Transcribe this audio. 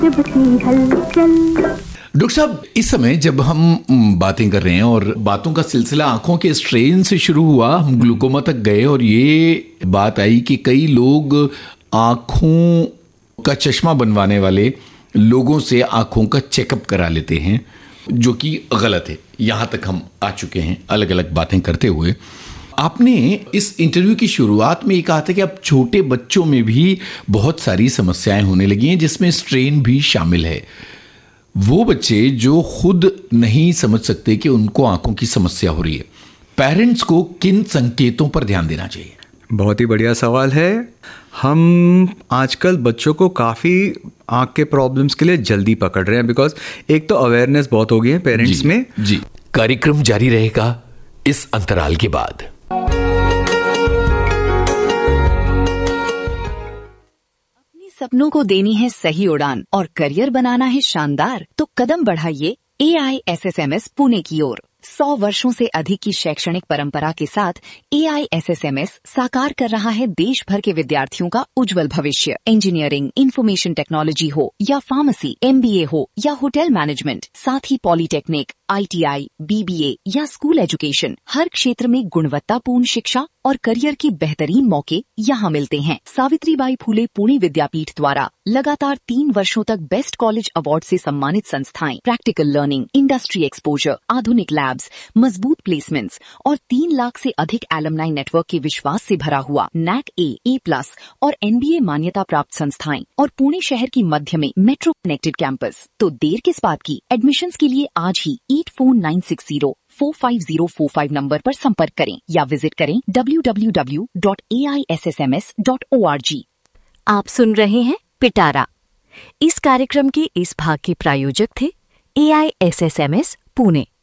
Doctor साहब, इस समय जब हम बातें कर रहे हैं और बातों का सिलसिला आंखों के स्ट्रेन से शुरू हुआ, हम ग्लूकोमा तक गए और ये बात आई कि कई लोग आंखों का चश्मा बनवाने वाले लोगों से आंखों का चेकअप करा लेते हैं, जो कि गलत है। यहाँ तक हम आ चुके हैं अलग अलग बातें करते हुए। आपने इस इंटरव्यू की शुरुआत में ये कहा था कि अब छोटे बच्चों में भी बहुत सारी समस्याएं होने लगी हैं, जिसमें स्ट्रेन भी शामिल है। वो बच्चे जो खुद नहीं समझ सकते कि उनको आंखों की समस्या हो रही है, पेरेंट्स को किन संकेतों पर ध्यान देना चाहिए? बहुत ही बढ़िया सवाल है। हम आजकल बच्चों को काफ़ी आंख के प्रॉब्लम्स के लिए जल्दी पकड़ रहे हैं, बिकॉज एक तो अवेयरनेस बहुत हो गई है पेरेंट्स में। जी, कार्यक्रम जारी रहेगा इस अंतराल के बाद। अपने सपनों को देनी है सही उड़ान और करियर बनाना है शानदार, तो कदम बढ़ाइए AISSMS पुणे की ओर। 100 वर्षों से अधिक की शैक्षणिक परंपरा के साथ AISSMS साकार कर रहा है देश भर के विद्यार्थियों का उज्जवल भविष्य। इंजीनियरिंग, इंफॉर्मेशन टेक्नोलॉजी हो या फार्मेसी, MBA हो या होटल मैनेजमेंट, साथ ही पॉलिटेक्निक, ITI, BBA या स्कूल एजुकेशन, हर क्षेत्र में गुणवत्तापूर्ण शिक्षा और करियर के बेहतरीन मौके यहाँ मिलते हैं। सावित्रीबाई फुले पुणे विद्यापीठ द्वारा लगातार 3 वर्षों तक बेस्ट कॉलेज अवार्ड से सम्मानित संस्थाएं, प्रैक्टिकल लर्निंग, इंडस्ट्री एक्सपोजर, आधुनिक लैब्स, मजबूत प्लेसमेंट्स और 3 लाख से अधिक एलुमनाई नेटवर्क के विश्वास से भरा हुआ NAC A+ और NBA मान्यता प्राप्त संस्थाएं और पुणे शहर की मध्य में मेट्रो कनेक्टेड कैंपस। तो देर किस बात की? एडमिशन्स के लिए आज ही 8496045045 नंबर पर संपर्क करें या विजिट करें www.aissms.org। आप सुन रहे हैं पिटारा। इस कार्यक्रम के इस भाग के प्रायोजक थे AISSMS पुणे।